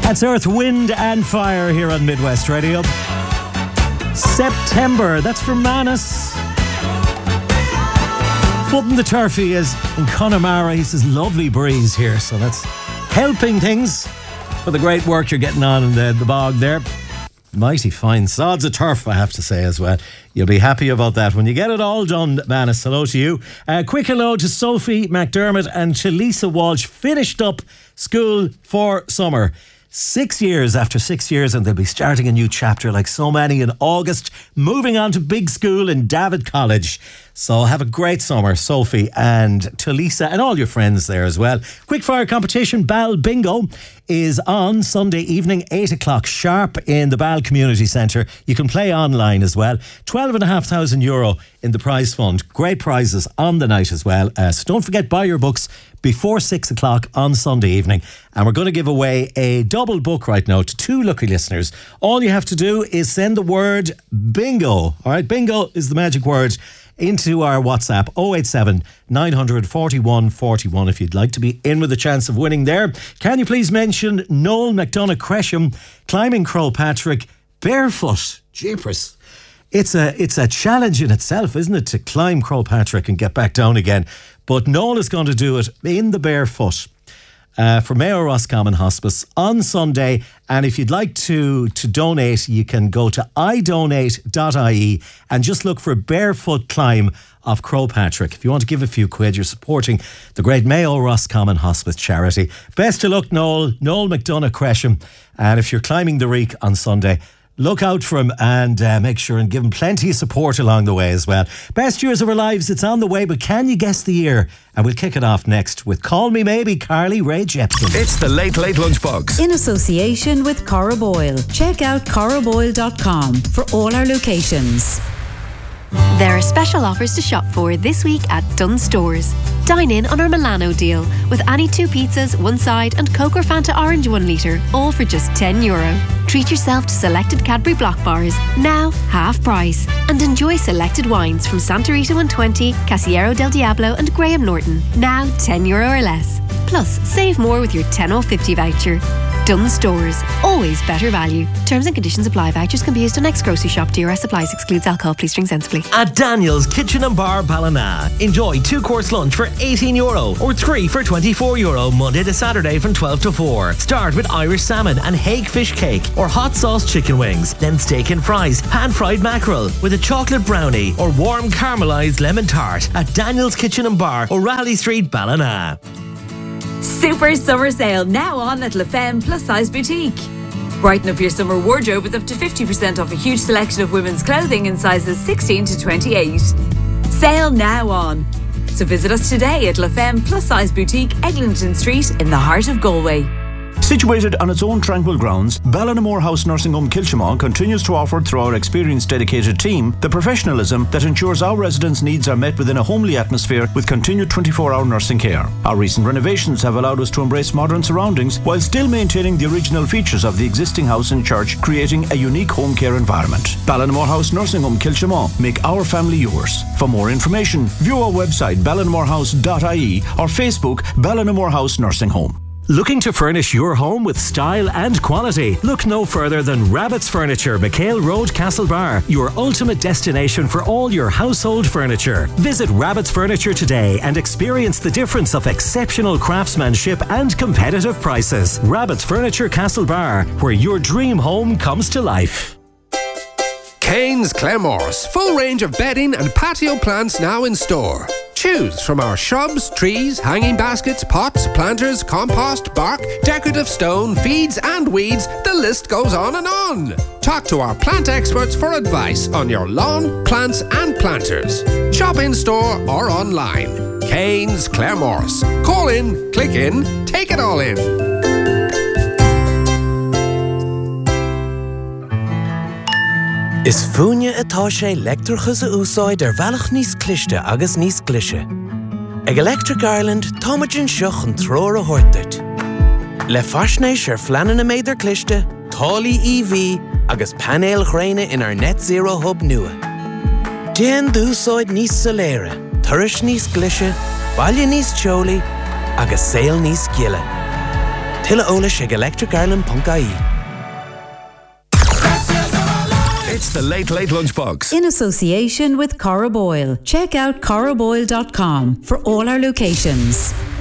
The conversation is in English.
That's Earth, Wind and Fire here on Midwest Radio. September, that's for Manus. Footing the turf he is in Connemara. He says lovely breeze here, so that's helping things for the great work you're getting on in the bog there. Mighty fine sods of turf, I have to say as well. You'll be happy about that when you get it all done, Manus. Hello to you. Quick hello to Sophie McDermott and to Lisa Walsh. Finished up school for summer. 6 years after 6 years, and they'll be starting a new chapter like so many in August, moving on to big school in David College. So have a great summer, Sophie, and to Lisa and all your friends there as well. Quickfire competition, Bal Bingo, is on Sunday evening, 8 o'clock sharp in the Bal Community Centre. You can play online as well. €12,500 in the prize fund. Great prizes on the night as well. So don't forget, buy your books before 6 o'clock on Sunday evening. And we're going to give away a double book right now to 2 lucky listeners. All you have to do is send the word bingo. All right, bingo is the magic word, into our WhatsApp 087 941 41 if you'd like to be in with a chance of winning there. Can you please mention Noel McDonough Gresham climbing Croagh Patrick barefoot? Jeepers. It's a challenge in itself, isn't it, to climb Croagh Patrick and get back down again. But Noel is going to do it in the barefoot for Mayo Roscommon Hospice on Sunday. And if you'd like to donate, you can go to idonate.ie and just look for barefoot climb of Croagh Patrick. If you want to give a few quid, you're supporting the great Mayo Roscommon Hospice charity. Best of luck, Noel McDonough Gresham. And if you're climbing the Reek on Sunday, look out for him and make sure and give him plenty of support along the way as well. Best years of our lives, it's on the way, but can you guess the year? And we'll kick it off next with Call Me Maybe, Carly Rae Jepsen. It's the Late Late Lunchbox. In association with Cora Boyle. Check out coraboyle.com for all our locations. There are special offers to shop for this week at Dunnes Stores. Dine in on our Milano deal with any 2 pizzas, 1 side and Coke or Fanta Orange 1 litre, all for just €10. Treat yourself to selected Cadbury Block bars, now half price. And enjoy selected wines from Santa Rita 120, Casiero del Diablo and Graham Norton, now €10 or less. Plus, save more with your 10/50 voucher. Dunnes Stores, always better value. Terms and conditions apply. Vouchers can be used on next grocery shop. DRS supplies, excludes alcohol. Please drink sensibly. At Daniel's Kitchen and Bar Ballina, enjoy 2-course lunch for €18 or 3 for €24 Monday to Saturday from 12 to 4. Start with Irish salmon and hake fish cake or hot sauce chicken wings, then steak and fries, pan-fried mackerel with a chocolate brownie or warm caramelised lemon tart at Daniel's Kitchen and Bar, O'Reilly Street, Ballina. Super summer sale now on at La Femme Plus Size Boutique. Brighten up your summer wardrobe with up to 50% off a huge selection of women's clothing in sizes 16 to 28. Sale now on. So visit us today at La Femme Plus Size Boutique, Eglinton Street in the heart of Galway. Situated on its own tranquil grounds, Ballinamore House Nursing Home Kilchimon continues to offer, through our experienced dedicated team, the professionalism that ensures our residents' needs are met within a homely atmosphere with continued 24-hour nursing care. Our recent renovations have allowed us to embrace modern surroundings while still maintaining the original features of the existing house and church, creating a unique home care environment. Ballinamore House Nursing Home Kilchimon, make our family yours. For more information, view our website ballinamorehouse.ie or Facebook Ballinamore House Nursing Home. Looking to furnish your home with style and quality? Look no further than Rabbit's Furniture, McHale Road, Castlebar, your ultimate destination for all your household furniture. Visit Rabbit's Furniture today and experience the difference of exceptional craftsmanship and competitive prices. Rabbit's Furniture, Castlebar, where your dream home comes to life. Kane's Claremorris, full range of bedding and patio plants now in store. Choose from our shrubs, trees, hanging baskets, pots, planters, compost, bark, decorative stone, feeds and weeds. The list goes on and on. Talk to our plant experts for advice on your lawn, plants and planters. Shop in store or online. Kane's Claremorris. Call in, click in, take it all in. Is fúine atá sé leictreachas a úsáid bhealach níos cliste agus níos glise. Ag Electric Ireland, táimeadn seach an tróir a thuirteart. Le faisnéis fleanan na méidir cliste, tálaí EV agus panéil ghréine in our net zero hub nua. Déan d'úsáid níos soléire, turais níos glise, baile níos teolaí agus saol níos giile. Tuilleadh eolais ag electricireland.ie. It's the Late Late Lunchbox. In association with Cora Boyle. Check out coraboyle.com for all our locations.